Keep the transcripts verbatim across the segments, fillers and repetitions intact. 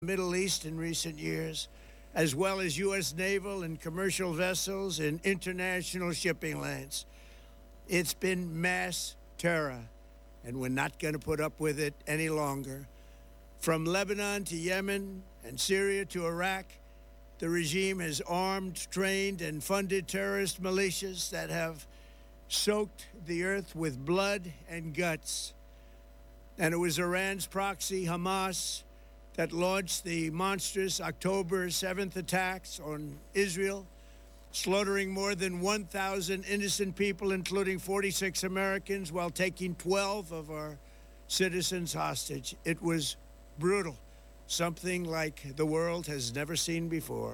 Middle East in recent years, as well as U S naval and commercial vessels in international shipping lanes. It's been mass terror, and we're not going to put up with it any longer. From Lebanon to Yemen and Syria to Iraq, the regime has armed, trained, and funded terrorist militias that have soaked the earth with blood and guts. And it was Iran's proxy, Hamas, that launched the monstrous October seventh attacks on Israel, slaughtering more than one thousand innocent people, including forty-six Americans, while taking twelve of our citizens hostage. It was brutal, something like the world has never seen before.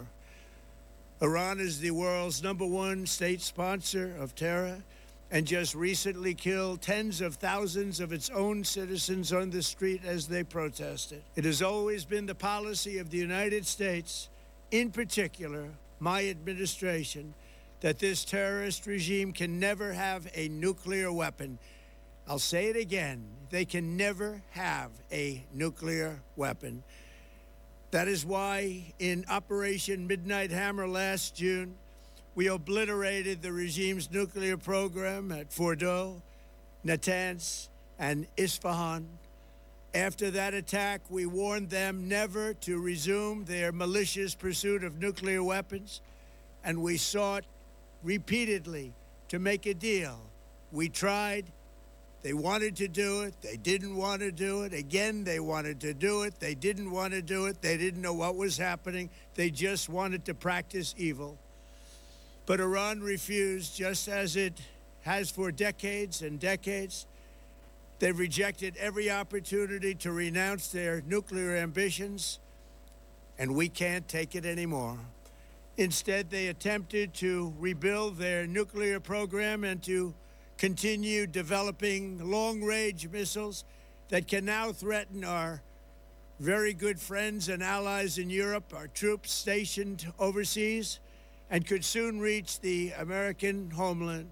Iran is the world's number one state sponsor of terror, and just recently killed tens of thousands of its own citizens on the street as they protested. It has always been the policy of the United States, in particular my administration, that this terrorist regime can never have a nuclear weapon. I'll say it again, they can never have a nuclear weapon. That is why in Operation Midnight Hammer last June, we obliterated the regime's nuclear program at Fordow, Natanz, and Isfahan. After that attack, we warned them never to resume their malicious pursuit of nuclear weapons, and we sought repeatedly to make a deal. We tried. They wanted to do it. They didn't want to do it. Again, they wanted to do it. They didn't want to do it. They didn't know what was happening. They just wanted to practice evil. But Iran refused, just as it has for decades and decades. They've rejected every opportunity to renounce their nuclear ambitions, and we can't take it anymore. Instead, they attempted to rebuild their nuclear program and to continue developing long-range missiles that can now threaten our very good friends and allies in Europe, our troops stationed overseas, and could soon reach the American homeland.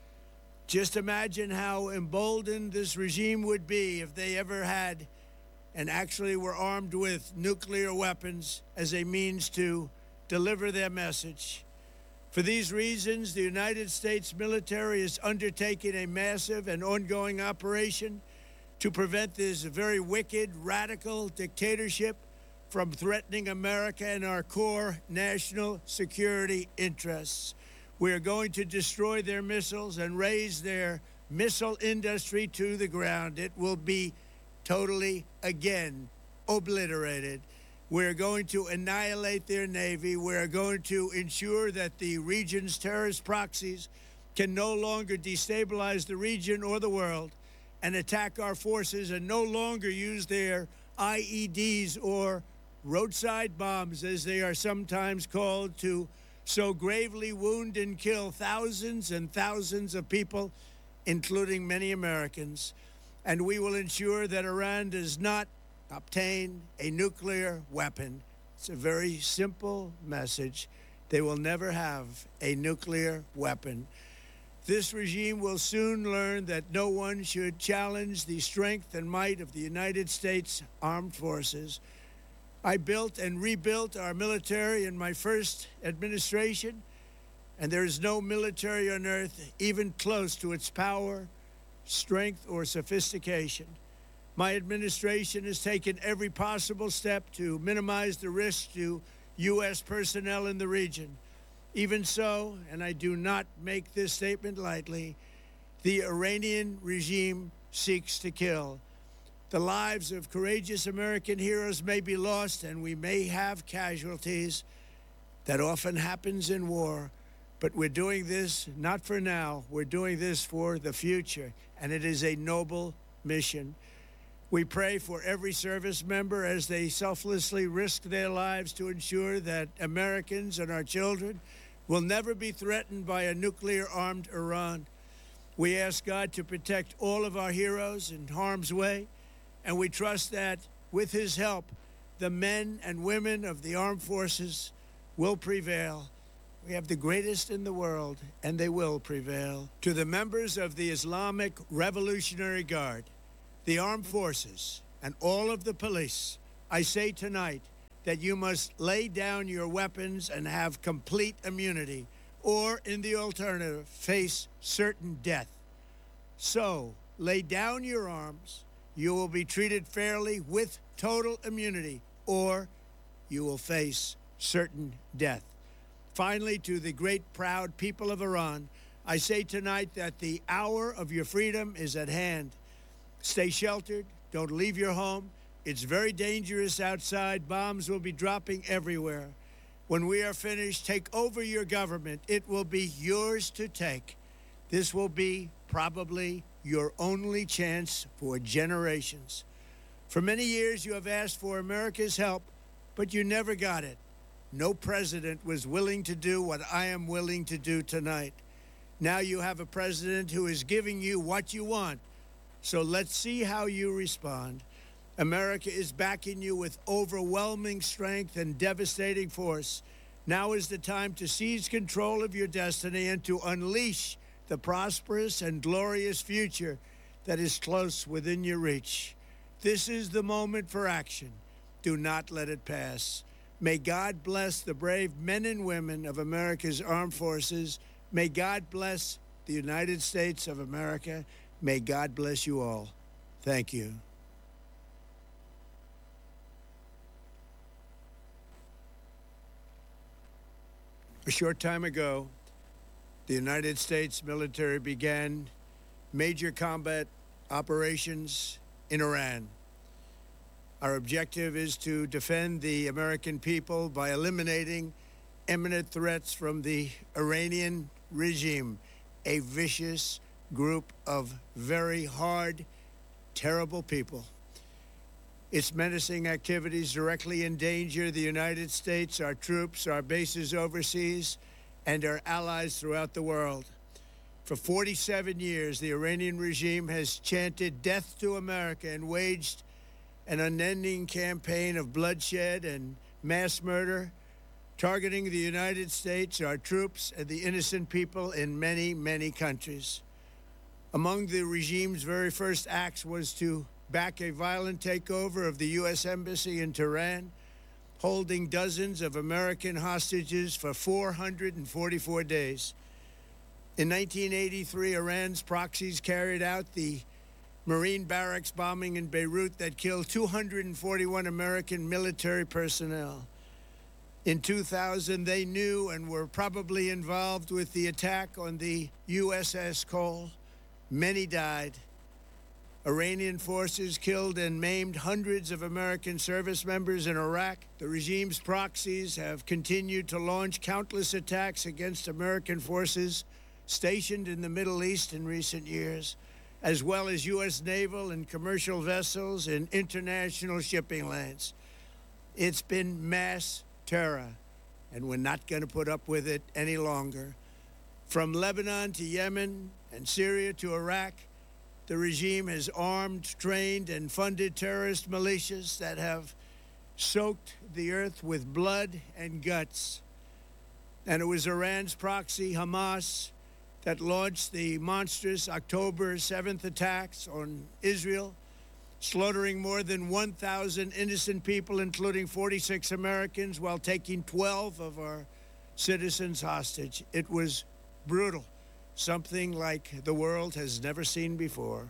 Just imagine how emboldened this regime would be if they ever had and actually were armed with nuclear weapons as a means to deliver their message. For these reasons, the United States military is undertaking a massive and ongoing operation to prevent this very wicked, radical dictatorship from threatening America and our core national security interests. We are going to destroy their missiles and raise their missile industry to the ground. It will be totally, again, obliterated. We're going to annihilate their Navy. We're going to ensure that the region's terrorist proxies can no longer destabilize the region or the world and attack our forces and no longer use their I E Ds or roadside bombs, as they are sometimes called, to so gravely wound and kill thousands and thousands of people, including many Americans. And we will ensure that Iran does not obtain a nuclear weapon. It's a very simple message. They will never have a nuclear weapon. This regime will soon learn that no one should challenge the strength and might of the United States Armed Forces. I built and rebuilt our military in my first administration, and there is no military on earth even close to its power, strength, or sophistication. My administration has taken every possible step to minimize the risk to U S personnel in the region. Even so, and I do not make this statement lightly, the Iranian regime seeks to kill. The lives of courageous American heroes may be lost, and we may have casualties. That often happens in war. But we're doing this not for now. We're doing this for the future, and it is a noble mission. We pray for every service member as they selflessly risk their lives to ensure that Americans and our children will never be threatened by a nuclear-armed Iran. We ask God to protect all of our heroes in harm's way, and we trust that, with his help, the men and women of the armed forces will prevail. We have the greatest in the world, and they will prevail. To the members of the Islamic Revolutionary Guard, the armed forces, and all of the police, I say tonight, that you must lay down your weapons and have complete immunity, or, in the alternative, face certain death. So, lay down your arms. You will be treated fairly with total immunity, or you will face certain death. Finally, to the great, proud people of Iran, I say tonight that the hour of your freedom is at hand. Stay sheltered. Don't leave your home. It's very dangerous outside. Bombs will be dropping everywhere. When we are finished, take over your government. It will be yours to take. This will be probably your only chance for generations. For many years, you have asked for America's help, but you never got it. No president was willing to do what I am willing to do tonight. Now you have a president who is giving you what you want. So let's see how you respond. America is backing you with overwhelming strength and devastating force. Now is the time to seize control of your destiny and to unleash the prosperous and glorious future that is close within your reach. This is the moment for action. Do not let it pass. May God bless the brave men and women of America's armed forces. May God bless the United States of America. May God bless you all. Thank you. A short time ago, the United States military began major combat operations in Iran. Our objective is to defend the American people by eliminating imminent threats from the Iranian regime, a vicious group of very hard, terrible people. Its menacing activities directly endanger the United States, our troops, our bases overseas, and our allies throughout the world. For forty-seven years, the Iranian regime has chanted death to America and waged an unending campaign of bloodshed and mass murder, targeting the United States, our troops, and the innocent people in many, many countries. Among the regime's very first acts was to back a violent takeover of the U S Embassy in Tehran, holding dozens of American hostages for four hundred forty-four days. In nineteen eighty-three, Iran's proxies carried out the Marine barracks bombing in Beirut that killed two hundred forty-one American military personnel. In two thousand, they knew and were probably involved with the attack on the U S S Cole. Many died. Iranian forces killed and maimed hundreds of American service members in Iraq. The regime's proxies have continued to launch countless attacks against American forces stationed in the Middle East in recent years, as well as U S naval and commercial vessels in international shipping lanes. It's been mass terror, and we're not going to put up with it any longer. From Lebanon to Yemen and Syria to Iraq, the regime has armed, trained, and funded terrorist militias that have soaked the earth with blood and guts. And it was Iran's proxy, Hamas, that launched the monstrous October seventh attacks on Israel, slaughtering more than one thousand innocent people, including forty-six Americans, while taking twelve of our citizens hostage. It was brutal, something like the world has never seen before.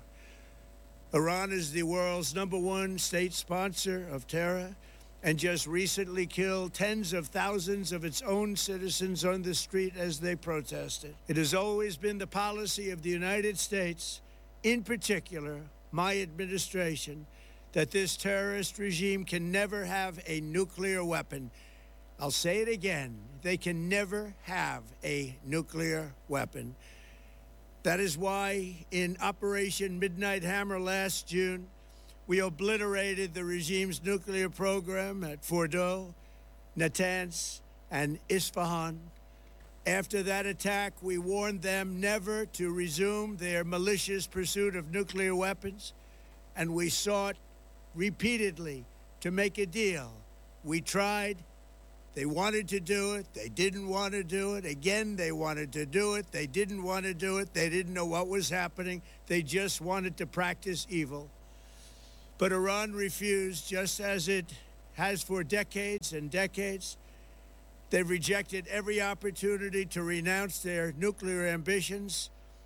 Iran is the world's number one state sponsor of terror and just recently killed tens of thousands of its own citizens on the street as they protested. It has always been the policy of the United States, in particular my administration, that this terrorist regime can never have a nuclear weapon. I'll say it again. They can never have a nuclear weapon. That is why in Operation Midnight Hammer last June, we obliterated the regime's nuclear program at Fordow, Natanz, and Isfahan. After that attack, we warned them never to resume their malicious pursuit of nuclear weapons, and we sought repeatedly to make a deal. We tried. They wanted to do it. They didn't want to do it. Again, they wanted to do it. They didn't want to do it. They didn't know what was happening. They just wanted to practice evil. But Iran refused, just as it has for decades and decades. They've rejected every opportunity to renounce their nuclear ambitions.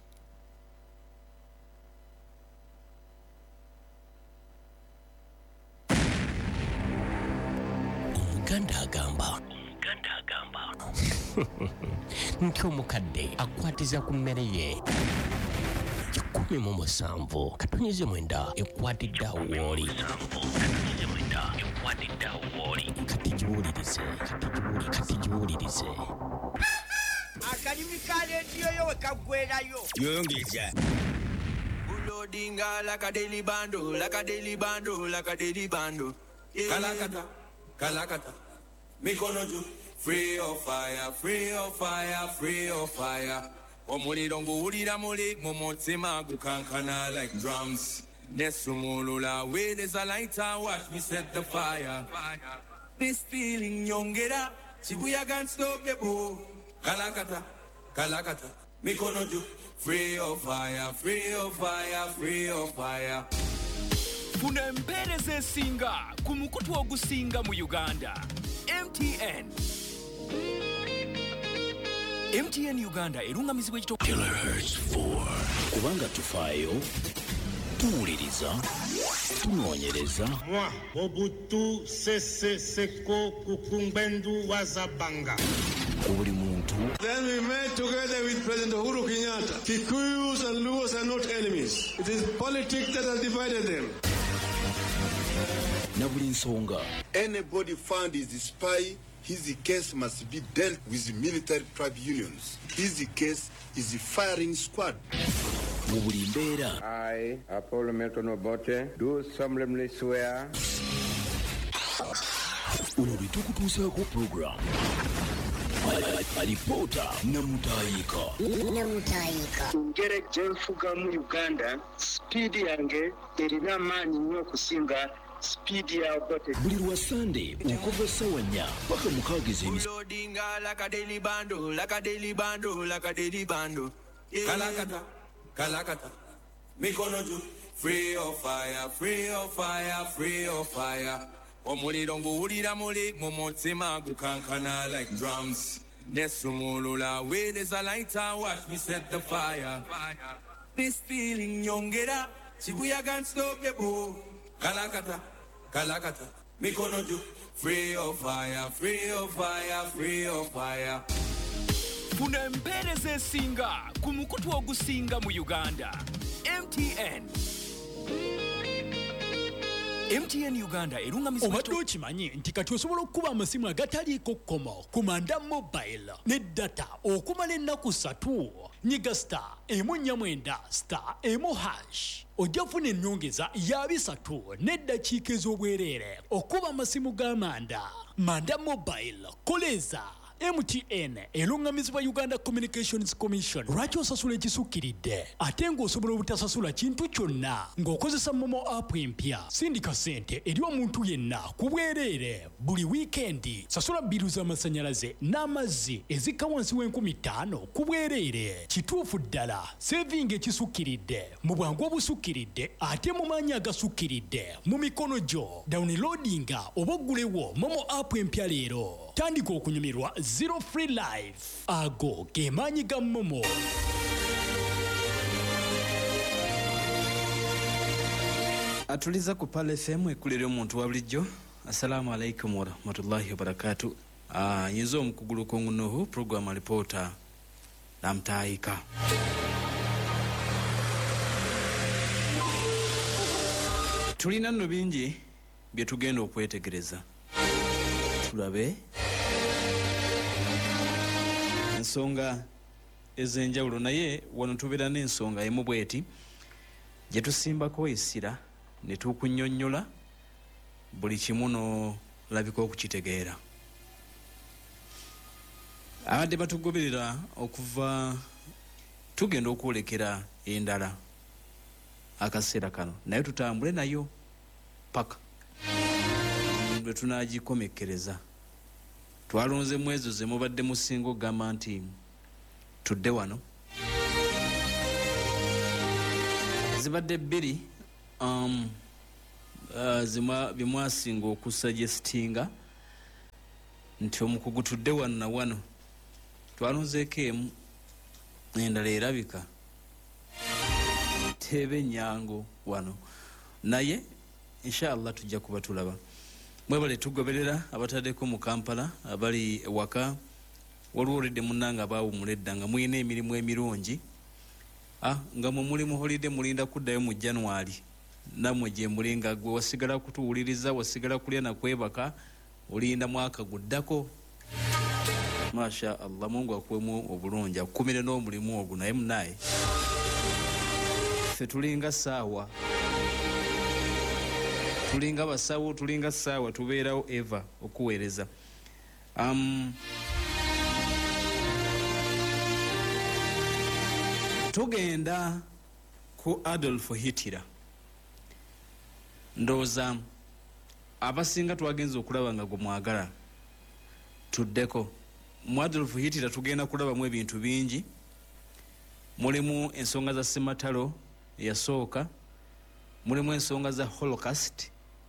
Ganda gamba. Ganda gamba. Nti omukadde akwatiza ku mmere ye. Kikumi mu musanvu katonyize mwenda ekwatidde awooli. Katonyize mwenda ekwatidde awooli. Kati giwulirize, kati giwulirize. Akadimi kaleetiyo yo wekagwerayo. Yongeza. Ulodinga like a daily bando, like a daily bando, like a daily bando. Kalakata, kalakata. Mikono juu. Free of fire, free of fire, free of fire. Omuli dongo ulira muli momotima gukankana like drums. Nesumulula way there's a lighter, watch me set the fire. This feeling yongera, Shibuya can't stop the boo. Kalakata, kalakata, mikono juu. Free of fire, free of fire, free of fire. Funa mpereze singa kumukutu ogusinga mu Uganda. M T N. M T N Uganda erungamizibwa ekito Kilohertz four. Kubanga tufayo, tuwuliriza, tunoonyereza. Moi, Mobutu Sese Seko Kukumbendu Wazabanga. Kubuli muntu. Then we met together with President Uhuru Kenyatta. Kikuyus and Luos are not enemies. It is politics that has divided them. Na buli nsonga. Anybody found is a spy, his case must be dealt with military tribunals. His case is a firing squad. Mu buli mbeera. I, Apollo Milton Obote, do solemnly swear. Uno litukutuusaako program. Alipota namutayika. Namutayika. Ngere jenfuga mu Uganda, speed yange erina amaanyi nnyo okusinga speed ya Obote. Buli lwa Sunday okuva ssaawa nnya paka mukaaga ez'emisana. Ulodinga like a daily bando, like a daily bando, like a daily bando. Kalakata, kalakata, mikono juu. Free of fire, free of fire, free of fire. Omuli dongo ulira muli momotima gukankana like drums. Nesumulula way there's a lighter, watch me set the fire. This feeling yongera, Shibuya can't stop the boo. Kalakata, kalakata, mikono juu. Free of fire, free of fire, free of fire. funa mpereze singa kumukutu ogusinga mu Uganda. M T N. M T N Uganda erungamizibwa obadde okimanyi nti kati osobola okukuba amasimu agataliiko kkomo ku Manda Mobile ne data okumala ennaku ssatu. Nyiga star emu nnya mwenda star emu hash ojja funa ennyongeza ya bisatu n'eddakiika ez'obwereere okuba amasimu ga Manda. Manda Mobile koleza. M T N erungamizibwa Uganda Communications Commission. Lwaki osasula ekisukkiridde ate ng'osobola obutasasula kintu kyonna ng'okozesa Momo app empya? Sindika ssente eri omuntu yenna ku bwereere buli wiikendi. Sasula bbiru z'amasannyalaze n'amazzi ezikka wansi w'enkumi ttaano ku bwereere. Kituufu ddala sevinga ekisukkiridde mu bwangu obusukkiridde ate mu maanyi agasukkiridde mu mikono gyo. Downloadinga oba oggulewo Momo app empya leero. Tandika okunyumirwa Zero Free Life. Ago ge maanyi ga Momo. Atuliza ku Pale F M ekulira omuntu wa bulijjo. Assalamu alaikum wa rahmatullahi wa barakatuh. Ah, yinzo omukugulu kongunohu program reporter namtayika. Tulina nno bingi bye tugenda okwetegereza. Tulabe ensonga ez'enjawulo naye wano tubeera n'ensonga emu bweti gye tusimbako essira ne tukunnyonnyola buli kimu n'olabika okukitegeera. Abadde batugoberera okuva tugenda okwolekera endala akaseera kano naye tutambule nayo paka lwe tunagikomekereza. Twalonze mwezo ze mubadde musinga ogamba nti tudde wano. Zibadde bbiri um, uh, zima bimwasinga okusuggestinga nti omukugu tudde wano na wano twalonzeeko emu endala erabika tebe nyango wano naye inshallah tujja kuba tulaba mwebale tugoberera abataddeko mu Kampala abali ewaka waliwo olidde munnanga abaawumuledda nga muyina emirimu emirungi ah, nga mwe muli mu holiday mulinda kuddayo mu January namwe gye mulinga gwe wasigala kutuwuliriza wasigala kulya na kwebaka olinda mwaka guddako masha Allah Mungu akwemu obulungi akumire n'omulimu ogwo naye munaye ffe tulinga saawa tulinga basawo tulinga saawa tubeerawo eva okuweereza um, tugenda ku Adolf Hitler ndowooza abasinga twagenza okulaba nga gwe mwagala tuddeko mu Adolf Hitler tugenda kulabamu ebintu bingi mulimu ensonga za sematalo yasooka mulimu ensonga za Holocaust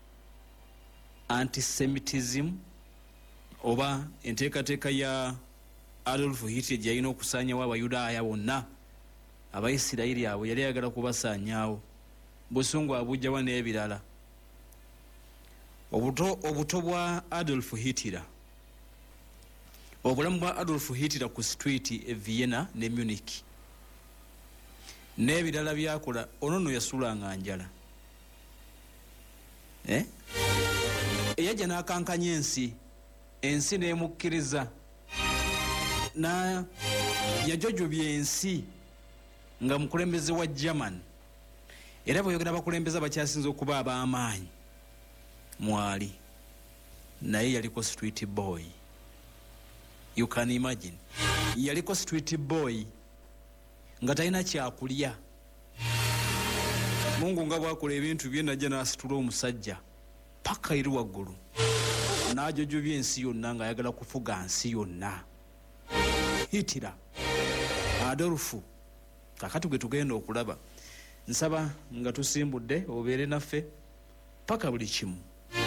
antisemitism oba enteekateeka ya Adolf Hitler gye yalina okusaanyawo abayudaaya bonna abaisirayiri abo yali ayagala kubasaanyaawo busungu abujjawa n'ebirala obuto obuto bwa Adolf Hitler obulamu bwa Adolf Hitler ku street e Vienna ne Munich n'ebirala byakola onono yasulanga njala eh eyajja n'akankanya ensi ensi n'emukkiriza na yajojobya ensi nga mukulembeze wa German era bweyogera bakulembeza bakyasinza okuba ab'amaanyi mwali naye yaliko street boy. You can imagine yaliko street boy nga talina kyakulya Mungu nga bwakola ebintu bye najja n'asitula omusajja paka eri waggulu n'ajojobya ensi yonna nga ayagala kufuga nsi yonna Hitler Adolfu kakati gwe tugenda okulaba nsaba nga tusimbudde obeere naffe paka buli kimu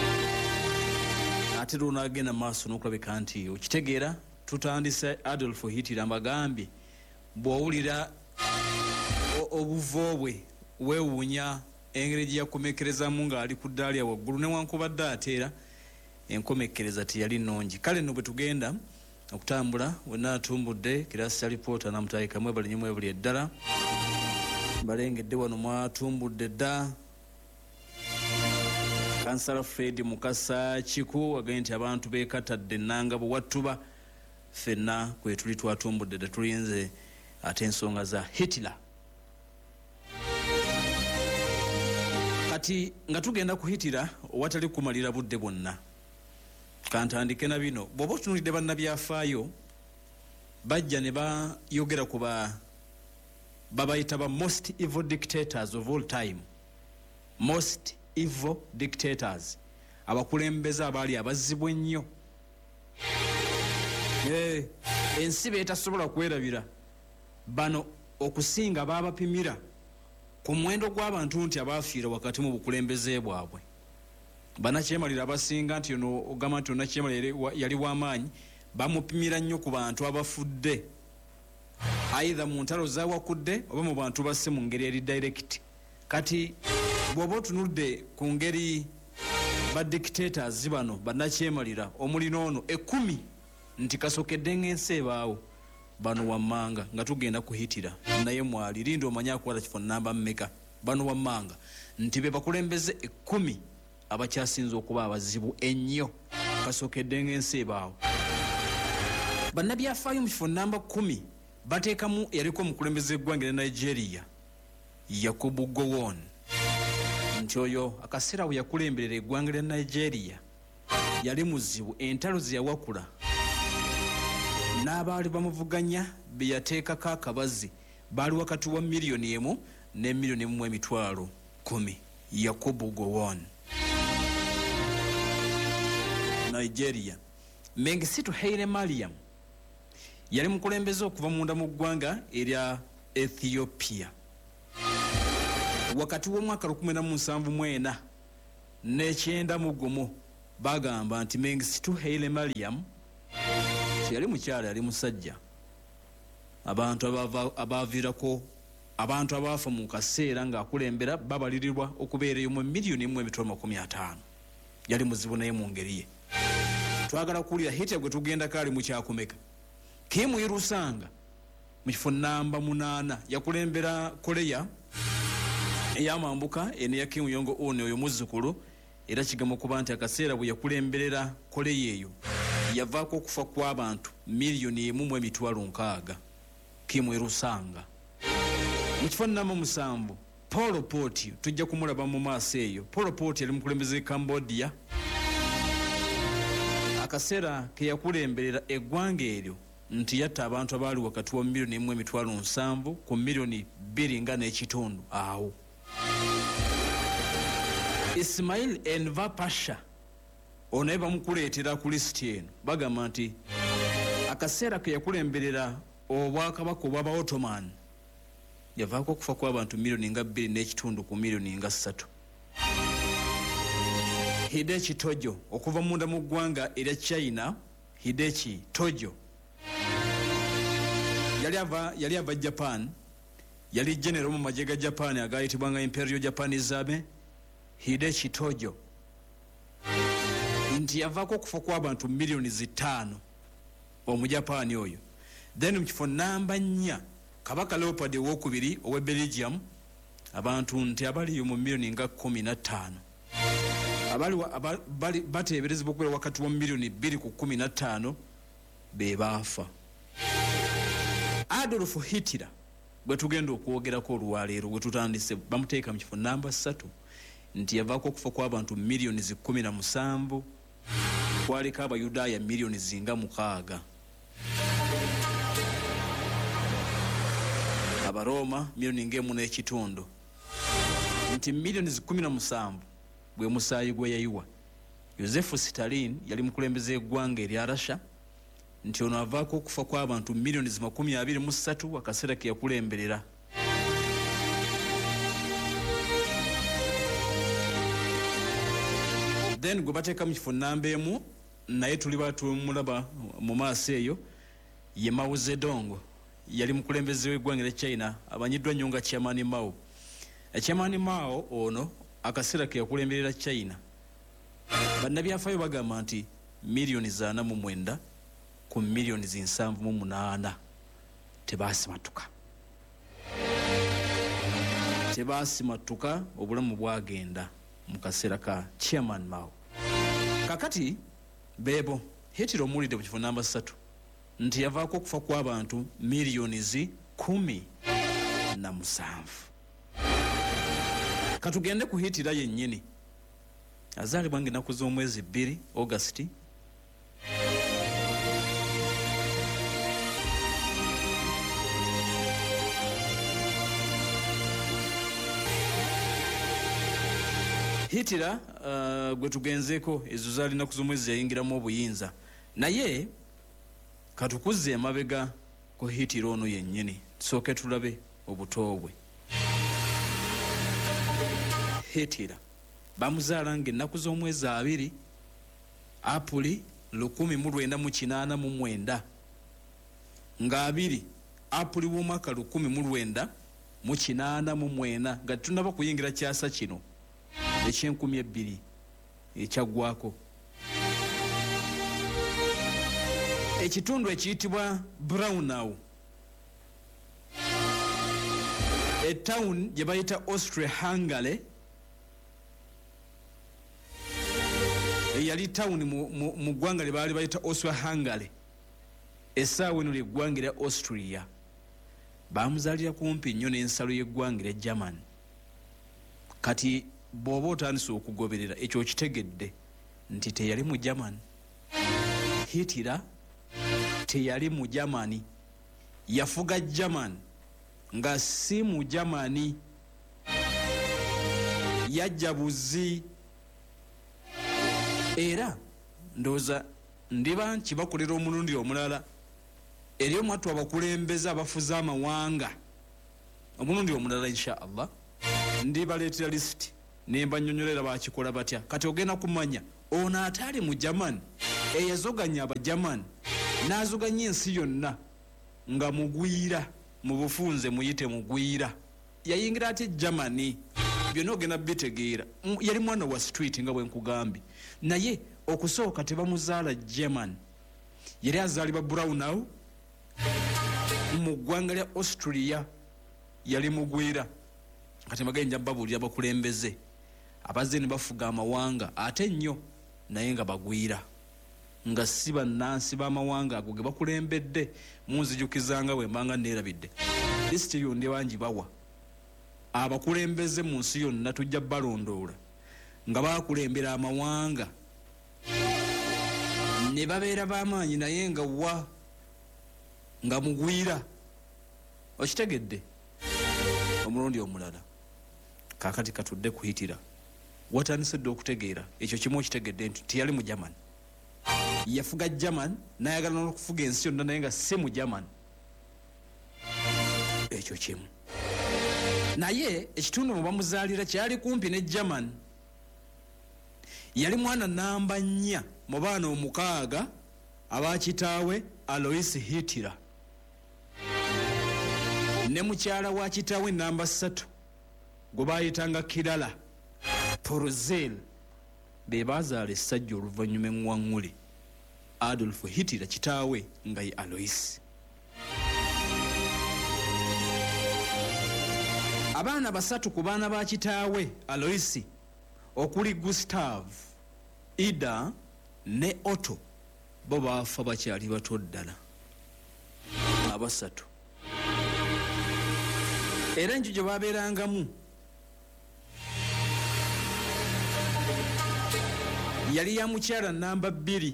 ate lunagenda maaso n'okulabika nti okitegeera tutandise Adolf Hitler mbagambye bw'owulira obuvo bwe weewuunya engeri gye yakomekerezamu ng'ali ku ddaali ya waggulu newankubadde ate era enkomekereza teyali nnungi kale nno bwe tugenda okutambula wenna atumbudde kirasa lipoota namutayika mwebali nnyo mwebuli eddala balengedde wano mwatumbudde dda Kansala Fred Mukasa Kiku agambye nti abantu beekatadde ennanga bwe wattuba ffenna kwe tuli twatumbudde dda tulinze ate ensonga za Hitler kati nga tugenda ku Hitler watali kumalira budde bwonna kantandike na bino bw'oba otunuulidde bannabyafaayo bajja ne bayogera ku ba babayita ba most evil dictators of all time most evil dictators abakulembeze abaali abazibu ennyo eh ensi beetasobola kwerabira bano okusinga baabapimira ku muwendo gw'abantu nti abaafiira wakati mu bukulembeze bwabwe banakyemalira abasinga nti ono ogamba nti onakyemalira yali w'amaanyi bamupimira nnyo ku bantu abafudde aidha mu ntalo zawakudde oba mu bantu basse mu ngeri eri direct kati bw'oba otunudde ku ngeri ba dictators bano banakyemalira omuli n'ono ekumi nti kasokedde ng'ensi ebaawo bano wammanga nga tugenda ku Hitler naye mwali linda omanya akwala kifo namba mmeka bano wammanga nti be bakulembeze ekumi abakyasinza okuba abazibu ennyo kasokedde ng'ensi ebaawo bannabyafaayo mu kifo namba kumi bateekamu yaliko omukulembeze eggwanga lya Nigeria Yakubu Gowon nti oyo akaseera bwe yakulemberera eggwanga lya Nigeria yali muzibu entalo ze yawakula n'abaali bamuvuganya be yateekako akabazi baali wakati wa miliyoni emu ne miliyoni emu emitwalo kumi Yakubu Gowon Nigeria Mengistu Haile Mariam yali mukulembeze okuva munda mu ggwanga erya Ethiopia wakati w'omwaka lukumi na musanvu mwena n'ekyenda mu gumu bagamba nti Mengistu Haile Mariam yali mukyala yali musajja abantu abavirako abantu abafa mu kaseera ng'akulembera babalirirwa okubeerayo mu miliyoni emu emitwalo makumi ataano yali muzibu naye mu ngeri ye twagala kuwulira hiti gwe tugenda kali mu kyakumeka Kim Irusanga mu kifo namba munaana yakulembera Korea eyamambuka ene ya Kim Jong Un oyo muzzukulu era kigamo kuba nti akaseera bwe yakulemberera Korea eyo yavaako okufa kw'abantu miliyoni emu mu emitwalo nkaaga Kim Irusanga mu kifo namba musanvu Pol Pot tujja kumulaba mu maaso eyo Pol Pot yali mukulembeze Cambodia akaseera ke yakulemberera eggwanga eryo nti yatta abantu abaali wakati wa miliyoni emu emitwalo nsanvu ku miliyoni bbiri nga n'ekitundu awo Ismail Enver Pasha ono bamukuleetera ku lisiti eno bagamba nti akaseera ke yakulemberera obwakabaka obw'aba Ottoman yavaako okufa kw'abantu miliyoni nga bbiri n'ekitundu ku miliyoni nga ssatu Hidechi Tojo okuva munda mu ggwanga erya China Hidechi Tojo yali ava yali ava Japan yali general mu magye ga Japan agayitibwa nga Imperial Japanese Army Hidechi Tojo nti yavaako okufa kw'abantu miliyoni zitaano omujapani oyo then mu kifo namba nnya Kabaka Leopold owokubiri owe Belgium abantu nti abaliyo mu miliyoni nga kumi na ttaano abali bateeberezebwa okubeera wakati wa miliyoni bbiri ku kumi na ttaano be baafa Adolf Hitler bwe tugenda okwogerako olwaleero bwe tutandise bamuteeka mu kifo namba ssatu nti yavaako okufa kw'abantu miliyoni zikumi na musanvu kwaliko abayudaaya miliyoni zinga mukaaga Abaroma miliyoni ng'emu n'ekitundu nti miliyoni zikumi na musanvu bwe musaayi gwe yayiwa Joseph Stalin yali mukulembeze eggwanga erya Russia nti ono avaako okufa kw'abantu miliyoni zimakumi abiri mu ssatu akaseera ke yakulemberera then gwe bateeka mu kifo namba emu naye tuli batumulaba mu maaso eyo ye Mao Zedong yali mukulembeze w'eggwanga erya China amanyiddwa nnyo nga Chairman Mao Chairman Mao ono akaseera ke yakulemberera China bannabyafaayo bagamba nti miliyoni zaana mu mwenda ku miliyoni zinsanvu mu munaana tebaasimatuka tebaasimatuka obulamu bwagenda mu kaseera ka Chairman Mao kakati beebo Hitler omuwulidde mu kifo namba ssatu nti yavaako okufa kw'abantu miliyoni zi kumi na musanvu katugende ku Hitler yennyini azaalibwa ng'ennaku z'omwezi bbiri August Hitler uh, gwe tugenzeeko ezo zaali nnaku z'omwezi yayingiramu obuyinza naye katukuzze emabega ku Hitler ono yennyini tusooke tulabe obuto bwe Hitler bamuzaala ng'ennaku z'omwezi abiri Apuli lukumi mu lwenda mu kinaana mu mwenda nga abiri Apuli w'omwaka lukumi mu lwenda mu kinaana mu mwena nga tunaba kuyingira kyasa kino ekyenkumi ebbiri ekyaggwako ekitundu ekiyitibwa Braunau etawuni gye bayita Austria-Hungary eyali tawuni mu ggwanga lye baali bayita Austria-Hungary essaawa eno ly'eggwanga erya Austria baamuzaalira kumpi nnyo n'ensalo y'eggwanga erya German kati bw'oba otandise okugoberera ekyo kitegedde nti teyali mu German Hitler teyali mu Germany yafuga German nga si mu Germany yajja buzi era ndowooza ndiba nkibakolera omulundi omulala eri omwattu abakulembeze abafuza amawanga omulundi omulala insha Allah ndibaleetera lisiti nemba nnyonnyolera bakikola batya kati ogenda kumanya ono atali mu German eyazoganya aba German n'azoganya ensi yonna nga mugwira mu bufunze muyite mugwira yayingira ati Germany byonna ogenda bitegeera yali mwana wa street nga bwe nkugambye naye okusooka tebamuzaala German yali azaalibwa Brownau mu ggwanga lya Austria yali mugwira kati magenja babulira bakulembeze abazze ne bafuga amawanga ate nnyo naye nga bagwira nga si bannansi b'amawanga ago ge bakulembedde munzijukizanga bwe mbanga neerabidde lisiti yo ndi bangi bawa abakulembeze mu nsi yonna tujja balondoola nga bakulembera amawanga ne babeera b'amaanyi naye nga wa nga mugwira okitegedde omulundi omulala kakati katudde kuhitira watandise dde okutegeera ekyo kimu okitegedde nti tiyali mu German yafuga German nayagala n'okufuga ensi yonna naye nga si mu German ekyo kimu naye ekitundu mwe bamuzaalira kyali kumpi ne German yali mwana namba nnya mu baana omukaaga abakitaawe Alois Hitler ne mukyala wa kitaawe namba ssatu gwe baayitanga Kirala Porzel be bazaala essajja oluvannyuma eŋŋwaŋŋule Adolf Hitler kitaawe nga ye Alois. Abaana basatu ku baana ba kitaawe Alois okuli Gustav, Ida ne Otto bo baafa bakyali bato ddala abasatu. Era enju gye baabeerangamu yali ya mukyala namba bbiri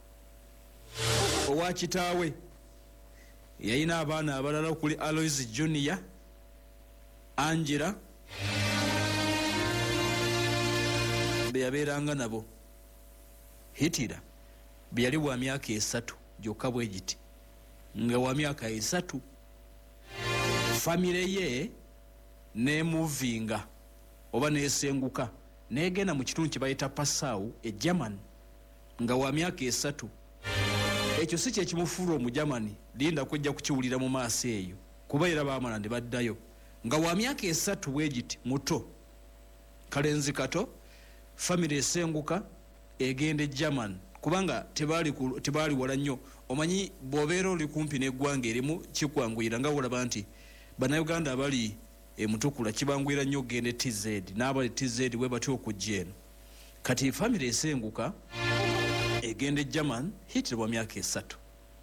owa kitaawe. Yalina abaana abalala okuli Alois Junior, Angela be yabeeranga nabo. Hitler be yali wa myaka esatu gyokka bwe giti nga wa myaka esatu famire ye nemuvinga oba nesenguka negenda mu kitundu kye bayita Passau e German nga wa myaka esatu. Ekyo si kye kimufuula omu Germany, linda kujja kukiwulira mu maaso eyo kuba era baamala ne baddayo nga wa myaka esatu bwe giti muto. Kalenzi kato famire esenguka egende German kubanga tebali tebali wala nnyo. Omanyi bw'obeera oli kumpi n'eggwanga erimu kikwanguyira nga olaba nti bannayuganda abali emutukula kibangwira nnyo ogende T Z n'abali T Z bwe batyo okujja eno. Kati famire esenguka egende German Hitler wa myaka esatu.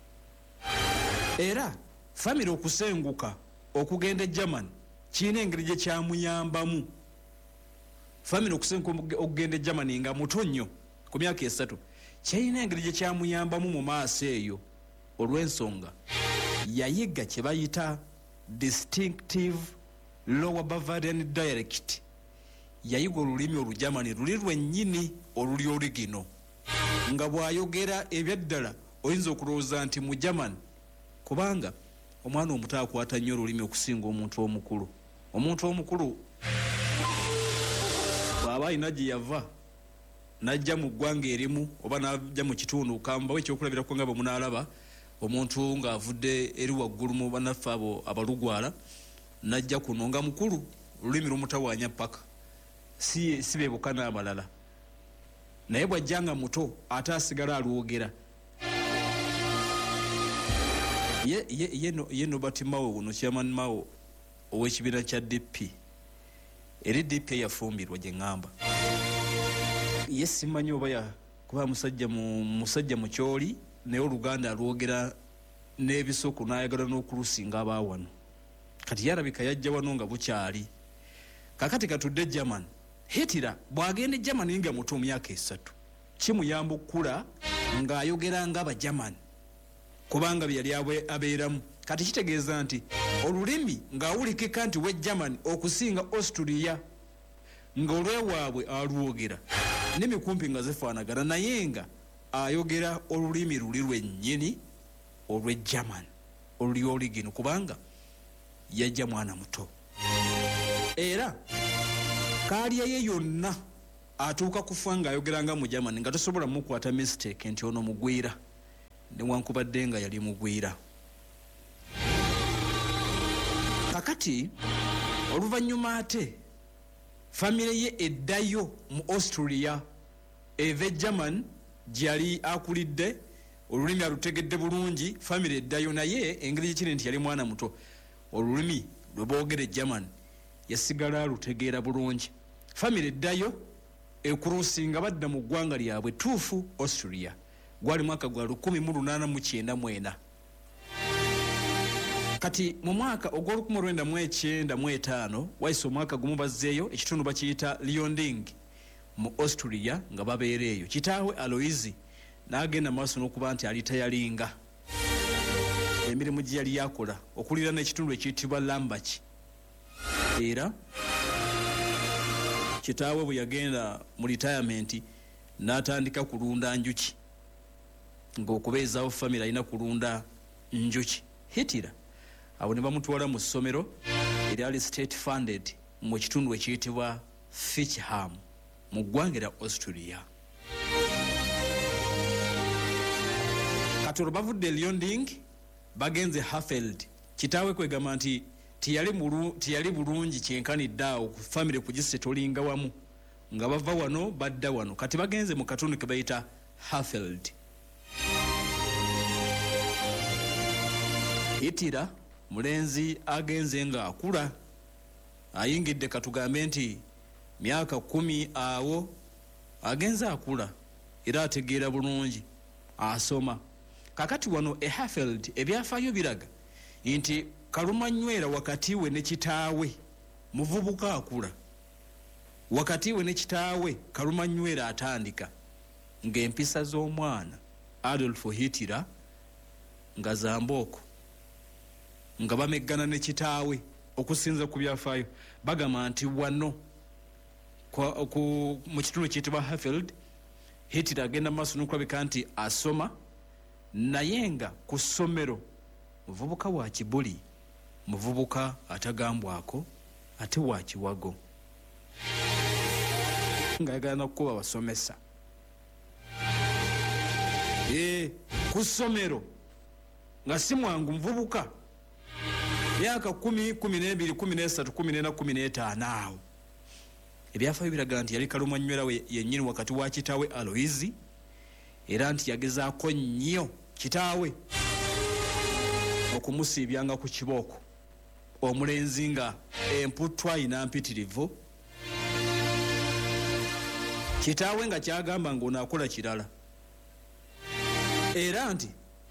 Era famire okusenguka okugenda German kiina engeri gye kyamuyambamu. Famire okusenguka okugenda German nga muto nnyo ku myaka esatu kirina engeri gye kyamuyambamu mu maaso eyo olw'ensonga yayiga kye bayita distinctive lower Bavarian dialect. Yayiga olulimi olujamani luli lwennyini oluli oligino nga bw'ayogera ebyaddala oyinza okulowooza nti mu German kubanga omwana omuto akwata nnyo olulimi okusinga omuntu omukulu. Omuntu omukulu bw'aba alina gye yava najja mu ggwanga erimu oba najja mu kitundu kambawo ekyokulabirako nga bwe munaalaba omuntu ng'avudde eri waggulu mu bannaffe abo abalugwala najja kuno nga mukulu olulimi lumutawaanya paka si, si bebuka n'abalala naye bw'ajja nga muto ate asigala alwogera. ye, ye, ye, no, ye Nobert Mao uno chairman Mao ow'ekibiina kya D P eri D P yafumbirwa gye ŋŋamba. Ye simanyi oba ya kuba musajja mu musajja mu kyoli naye Oluganda alwogera n'ebisoko n'ayagala n'okulusinga abaawano. Kati yarabika yajja wano nga bukyali. Kakati katudde German. Hitler bw'agenda German nga muto mu myaka esatu kimuyamba okukula ng'ayogera nga Abagerman kubanga bye yali abeeramu. Kati kitegeeza nti olulimi ng'awulikika nti we German okusinga Austria nga olwewaabwe alwogera n'emikumpi nga zifaanagana naye nga ayogera olulimi luli lwennyini olw'e German oluli oligino kubanga yajja mwana muto. Era kaalya ye yonna atuuka kufa ng'ayogeranga mu Germany nga tosobola mukwata mistake nti ono mugwira newankubadde nga yali mugwira. Kakati oluvannyuma ate famire ye eddayo mu Austria eva e German gyali akulidde olulimi alutegedde bulungi. Famire eddayo naye engeri gyekiri nti yali mwana muto, olulimi lwe boogera e German yasigala alutegeera bulungi. Famire eddayo ekuruusinga badda mu ggwanga lyabwe tuufu Austria. Gwali mwaka gwa lukumi mu lunaana mu kyenda mwena. Kati mu mwaka ogw'olukumi lwenda mu ekyenda mu etaano wayise omwaka gumu bazzeeyo ekitundu bakiyita Lionding mu Austria nga babeera eyo. Kitaawe Aloisi n'agenda maaso n'okuba nti alitayalinga emirimu gye yali yakola okulira n'ekitundu ekiyitibwa Lambach. Era kitaawe bwe yagenda mu retirement n'atandika kulunda njuki, ng'okubeezaawo famire alina kulunda njuki. Hitler awo ne bamutwala mu ssomero eryali state funded mu kitundu ekiyitibwa Fichham mu ggwanga lya Austria. Kati olwo bavudde Lionding bagenze Hafeld. Kitaawe kwegamba nti tiyali bulungi kyenkanidde awo ku famire kugisetolinga wamu nga bava wano badda wano. Kati bagenze mu katundu ke bayita Hafeld. Hitler mulenzi agenze nga akula, ayingidde katugambe nti myaka kumi awo, agenze akula era ategeera bulungi, asoma. Kakati wano e Hafeld ebyafaayo biraga nti kalumanywera wakati we ne kitaawe muvubuka akula, wakati we ne kitaawe kalumanywera atandika, ng'empisa z'omwana Adolf Hitler nga zambooko, nga bameggana ne kitaawe. Okusinza ku byafaayo bagamba nti wano mu kitundu kiyitibwa Hafeld Hitler agenda maaso n'okulabika nti asoma, naye nga ku ssomero muvubuka wa kibuli, muvubuka atagambwako ate wa kiwago, ng'ayagala n'okukuba basomesa. Ee, ku ssomero nga si mwangu, muvubuka myaka kumi, kumi n'ebiri, kumi n'esatu, kumi n'ena, kumi n'etaano awo. Ebyafaayo biraga nti yali kalumanywera we yennyini wakati wa kitaawe Aloisi, era nti yagezaako nnyo kitaawe okumusiibyanga ku kibooko, omulenzi nga emputwa ayina mpitirivu. Kitaawe nga kyagamba ng'onaakola kirala, era nti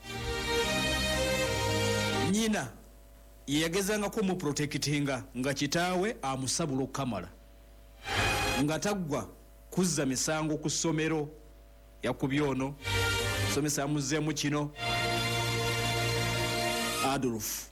nnyina ye yagezangako muprotekitinga nga kitaawe amusabula okukamala, nga taggwa kuzza misango ku ssomero. Yakubye ono, somesa amuzzeemu kino. Adolf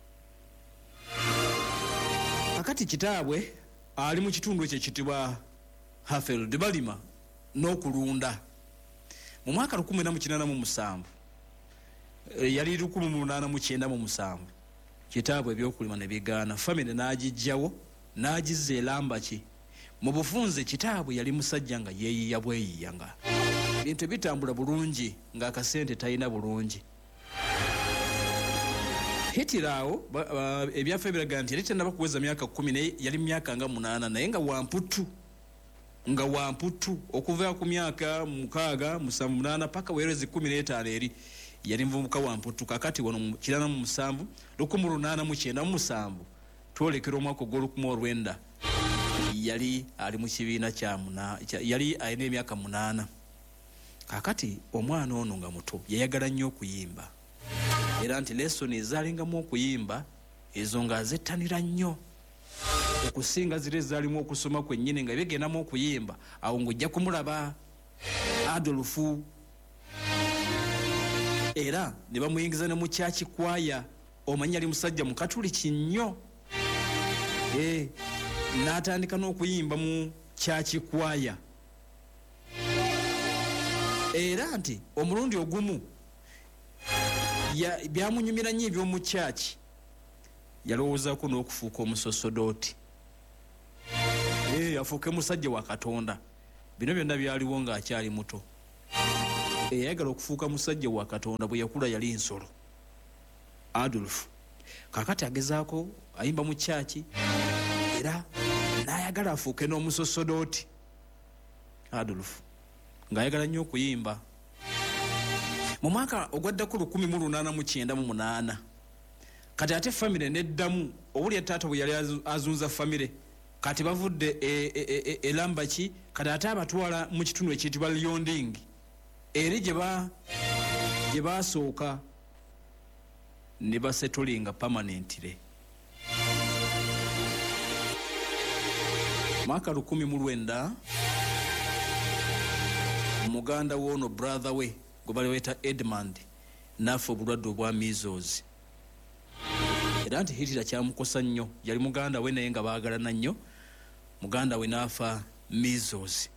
kakati kitaabwe ali mu kitundu ekyo ekitibwa Hafeld, balima n'okulunda. Mu mwaka lukumi na mukinana mu musanvu yali lukumi mu lunaana mu kyenda mu musanvu kitaabwe ebyokulima ne bigaana. Famire n'agijjawo n'agizza e Lambach. Mu bufunze kitaabwe yali musajja nga yeeyiya bweyiya, nga bintu bitambula bulungi, ng'akasente talina bulungi. Hitler awo ebyaffe biraga nti yali tannaba kuweza myaka kumi, naye yali myaka nga munaana, naye nga wamputu nga wamputu okuva ku myaka mukaaga musanvu munaana paka weerezi kumi n'etaano eri yali muvubuka wamputu. Kakati wano kirana mu musanvu lukumi lunaana mu kyenda mu musanvu twolekera omwaka ogw'olukumi olwenda yali ali mu kibiina kya muna, yali alina emyaka munaana. Kakati omwana ono nga muto yayagala nnyo okuyimba, era nti lesoni ezaalingamu okuyimba ezo nga azettanira nnyo okusinga zire ezaalimu okusoma kwennyini nga byegendamu okuyimba. Awo ng'ojja kumulaba Adolfu, era ne bamuyingiza ne mu kyakikwaya. Omanyi yali musajja mukatuliki nnyo, e, n'atandika n'okuyimba mu kyakikwaya. Era nti omulundi ogumu byamunyumira nnyo eby'omu kyaki, yalowoozaako n'okufuuka omusosodooti. eh afuuke musajja wa Katonda. Bino byonna byaliwo ng'akyali muto. Eyayagala okufuuka musajja wa Katonda bwe yakula yali nsolo. Adolf kakati agezaako ayimba mu kyaki era n'ayagala afuuke n'omusosodooti. Adolf ng'ayagala nnyo okuyimba. Mu mwaka ogwaddako lukumi mu lunaana mu kyenda mu munaana kati ate famire neddamu obuli taata bwe yali azunza famire kati bavudde elamba ki kati ate abatwala mu kitundu ekiyitibwa Lyonding eri gye basooka ne basetolinga permanently. Mwaka lukumi mu lwenda muganda w'ono brother we gwe baliweta Edmund n'afa obulwadde obwa measles. Era nti Hitler kyamukosa nnyo, yali muganda we naye nga baagalana nnyo, muganda we n'afa measles.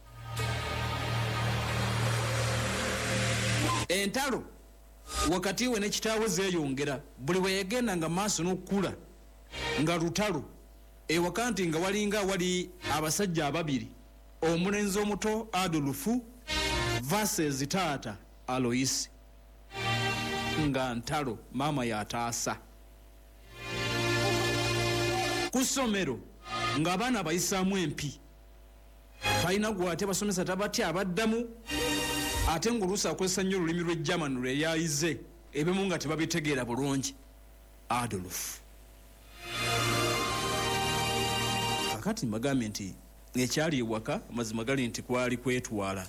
Entalo wakati we ne kitaawe zeeyongera buli we yagendanga maaso n'okukula nga lutalo ewaka nti nga walinga wali abasajja ababiri, omulenzi omuto Adolfu versus taata Alois, nga ntalo maama yataasa. Ku ssomero ng'abaana bayisaamu empi, talina gwate basomesa tabatya abaddamu, ate ng'oluusi akozesa nnyo olulimi lw'Eggerman lwe yayize ebimu nga tebabitegeera bulungi. Adolf kakati mbagambye nti ekyali ewaka amazima gali nti kwali kwetwala.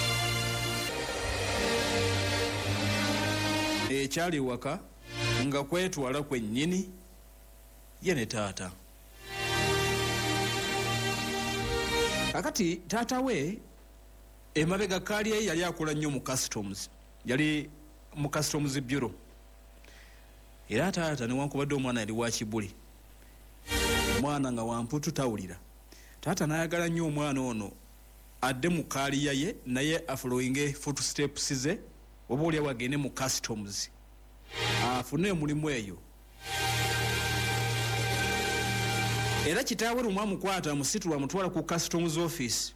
Ekyali ewaka nga kwetwala kwennyini ye ne taata. Kakati taata we emabega kaali ye yali akola nnyo mu customs, yali mu customs bureau. Era taata newankubadde omwana yali wa Kibuli, omwana nga wamputu tawulira, taata n'ayagala nnyo omwana ono adde mu kaaliya ye naye afollowinge footsteps ze, oba oli awagende mu customs afune omulimu eyo. Era kitaawe lumwa mukwata musitula amutwala ku customs office,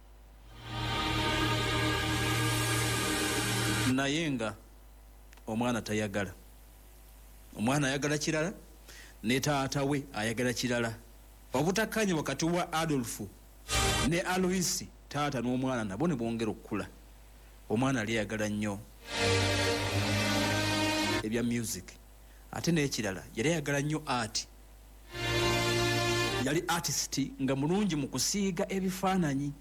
naye nga omwana tayagala. Omwana ayagala kirala ne taata we ayagala kirala. Obutakkanya wakati wa Adolfu ne Alois, taata n'omwana nabo ne bongera okukula. Omwana yali ayagala nnyo ebya music, ate n'ekirala yali ayagala nnyo art. Yali artist nga mulungi mu kusiiga ebifaananyi,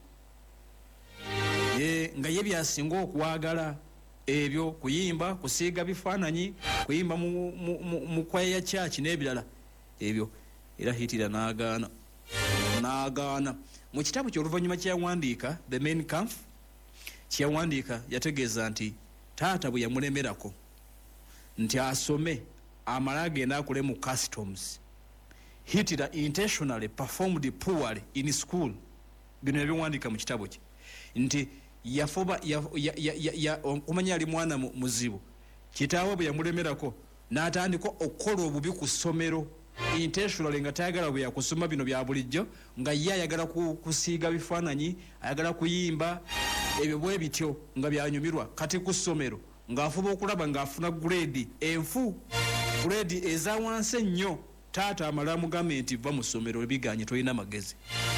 ye nga ye byasinga okwagala ebyo, kuyimba, kusiiga bifaananyi, kuyimba mu, mu, mu, mu kwaya ya church n'ebirala ebyo. Era Hitler n'agaana n'agaana. Mu kitabu ky'oluvannyuma kyeyawandiika The Mein Kampf kyeyawandiika yategeeza nti taata bwe yamulemerako nti asome amala agenda akole mu customs, Hitler intentionally performed poorly in school. Bino yabiwandiika mu kitabu kye nti yafoba okumanya ali mwana muzibu, kitaawe bwe yamulemerako n'atandika okukola obubi ku ssomero intentionally nga tayagala bwe yakusoma bino bya bulijjo, nga ye ayagala kusiiga bifaananyi, ayagala kuyimba, ebyo bwe bityo nga byanyumirwa. Kati ku ssomero ng'afuba okulaba ng'afuna grade enfu, grade eza wansi ennyo. Taata amala amugambe nti va mu ssomero ebiganye tolina magezi.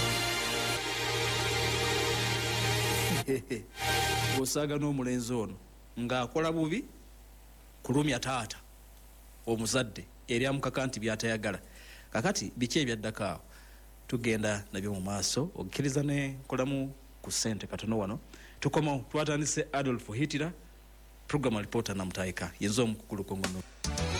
Osaaga n'omulenzi ono ng'akola bubi kulumya taata omuzadde eri amukaka nti byatayagala. Kakati biki ebyaddako awo tugenda nabyo mu maaso okkiriza ne nkolamu ku ssente katono wano tukomawo twatandise Adolf Hitler. Program reporter Namutaika yenzo omukulu Kongo.